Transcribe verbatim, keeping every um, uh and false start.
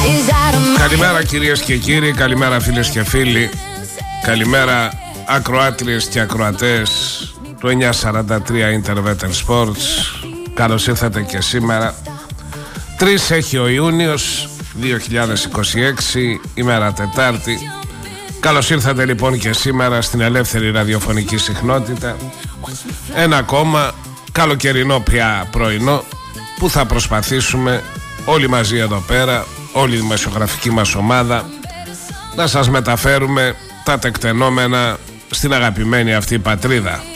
Καλημέρα κυρίες και κύριοι, καλημέρα φίλες και φίλοι, καλημέρα ακροάτριες και ακροατές του εννιακόσια σαράντα τρία Interveter Sports. Καλώς ήρθατε και σήμερα. Τρεις έχει ο Ιούνιος δύο χιλιάδες είκοσι έξι, ημέρα Τετάρτη. Καλώς ήρθατε λοιπόν και σήμερα στην ελεύθερη ραδιοφωνική συχνότητα. Ένα ακόμα καλοκαιρινό πια πρωινό που θα προσπαθήσουμε όλοι μαζί εδώ πέρα, όλη η δημοσιογραφική μας ομάδα, να σας μεταφέρουμε τα τεκτενόμενα στην αγαπημένη αυτή πατρίδα.